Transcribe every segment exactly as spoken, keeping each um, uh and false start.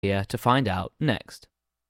Here to find out next.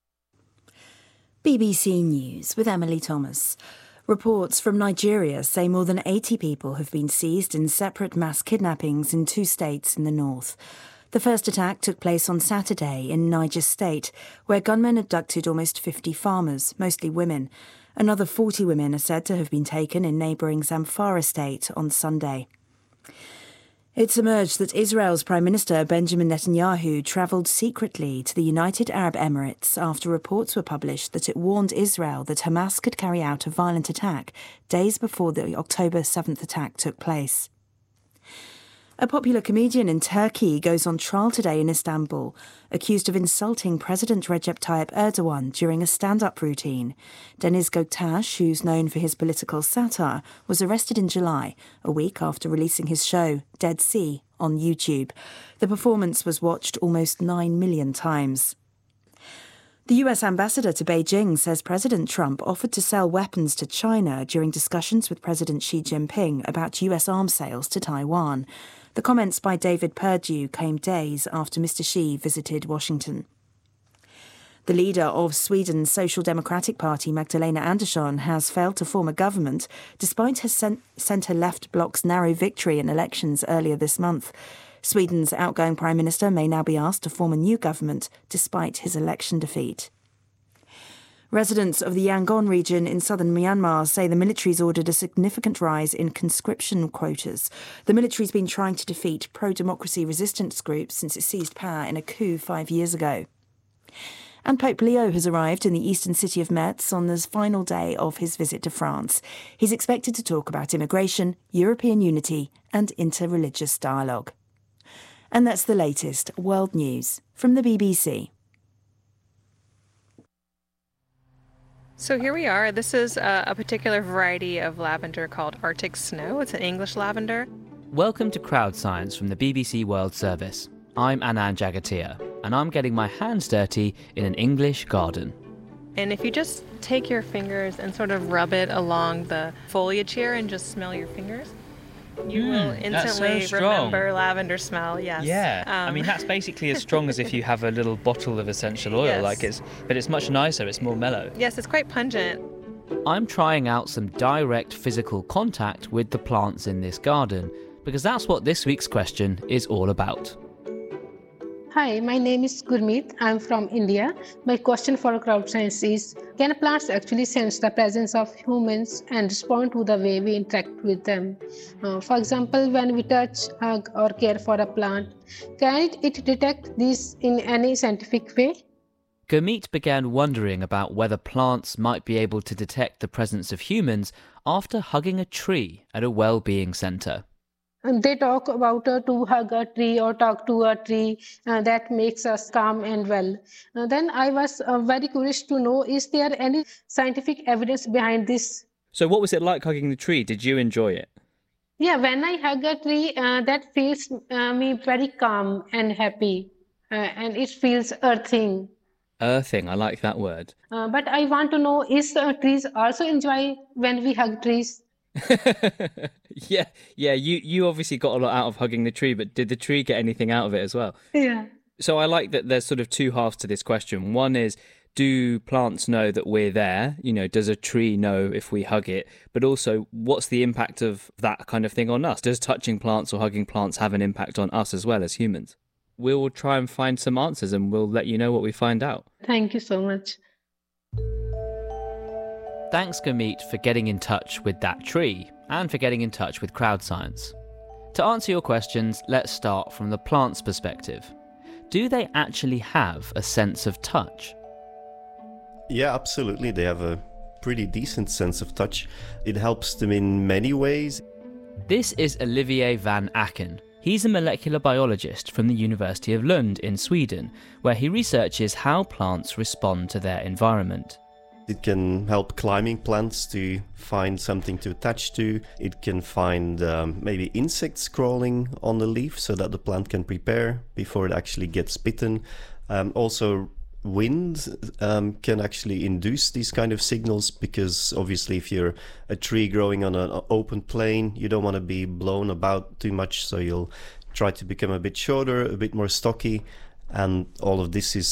B B C News with Emily Thomas. Reports from Nigeria say more than eighty people have been seized in separate mass kidnappings in two states in the north. The first attack took place on Saturday in Niger State, where gunmen abducted almost fifty farmers, mostly women. Another forty women are said to have been taken in neighbouring Zamfara State on Sunday. It's emerged that Israel's Prime Minister Benjamin Netanyahu travelled secretly to the United Arab Emirates after reports were published that it warned Israel that Hamas could carry out a violent attack days before the October seventh attack took place. A popular comedian in Turkey goes on trial today in Istanbul, accused of insulting President Recep Tayyip Erdogan during a stand-up routine. Deniz Göktaş, who's known for his political satire, was arrested in July, a week after releasing his show, Dead Sea, on YouTube. The performance was watched almost nine million times. The U S ambassador to Beijing says President Trump offered to sell weapons to China during discussions with President Xi Jinping about U S arms sales to Taiwan. The comments by David Perdue came days after Mister Xi visited Washington. The leader of Sweden's Social Democratic Party, Magdalena Andersson, has failed to form a government despite her centre-left bloc's narrow victory in elections earlier this month. Sweden's outgoing Prime Minister may now be asked to form a new government despite his election defeat. Residents of the Yangon region in southern Myanmar say the military's ordered a significant rise in conscription quotas. The military's been trying to defeat pro-democracy resistance groups since it seized power in a coup five years ago. And Pope Leo has arrived in the eastern city of Metz on the final day of his visit to France. He's expected to talk about immigration, European unity and interreligious dialogue. And that's the latest world news from the B B C. So here we are. This is a, a particular variety of lavender called Arctic Snow. It's an English lavender. Welcome to Crowd Science from the B B C World Service. I'm Anand Jagatia, and I'm getting my hands dirty in an English garden. And if you just take your fingers and sort of rub it along the foliage here and just smell your fingers, you mm, will instantly so remember lavender smell. Yes. Yeah. Um, I mean, that's basically as strong as if you have a little bottle of essential oil. Yes. Like it's, but it's much nicer. It's more mellow. Yes, it's quite pungent. I'm trying out some direct physical contact with the plants in this garden because that's what this week's question is all about. Hi, my name is Gurmeet. I'm from India. My question for crowd science is, can plants actually sense the presence of humans and respond to the way we interact with them? Uh, for example, when we touch, hug or care for a plant, can it, it detect this in any scientific way? Gurmeet began wondering about whether plants might be able to detect the presence of humans after hugging a tree at a well-being centre. And they talk about uh, to hug a tree or talk to a tree uh, that makes us calm and well. Uh, then I was uh, very curious to know, is there any scientific evidence behind this? So what was it like hugging the tree? Did you enjoy it? Yeah, when I hug a tree, uh, that feels uh, me very calm and happy. Uh, and it feels earthing. Earthing, I like that word. Uh, but I want to know, is uh, trees also enjoy when we hug trees? yeah, yeah. You you obviously got a lot out of hugging the tree, but did the tree get anything out of it as well? Yeah. So I like that there's sort of two halves to this question. One is, do plants know that we're there? You know, does a tree know if we hug it? But also, what's the impact of that kind of thing on us? Does touching plants or hugging plants have an impact on us as well as humans? We will try and find some answers and we'll let you know what we find out. Thank you so much. Thanks, Gurmeet, for getting in touch with that tree and for getting in touch with Crowd Science. To answer your questions, let's start from the plant's perspective. Do they actually have a sense of touch? Yeah, absolutely. They have a pretty decent sense of touch. It helps them in many ways. This is Olivier van Aken. He's a molecular biologist from the University of Lund in Sweden, where he researches how plants respond to their environment. It can help climbing plants to find something to attach to. It can find um, maybe insects crawling on the leaf so that the plant can prepare before it actually gets bitten. Um, also, wind um, can actually induce these kind of signals because obviously if you're a tree growing on an open plain, you don't want to be blown about too much, so you'll try to become a bit shorter, a bit more stocky. And all of this is